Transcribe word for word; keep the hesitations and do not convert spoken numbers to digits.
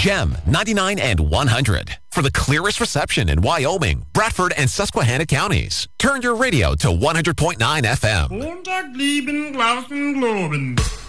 Gem ninety-nine and one hundred. For the clearest reception in Wyoming, Bradford, and Susquehanna counties. Turn your radio to one hundred point nine F M. Montag, lieben, Glauben, Globen.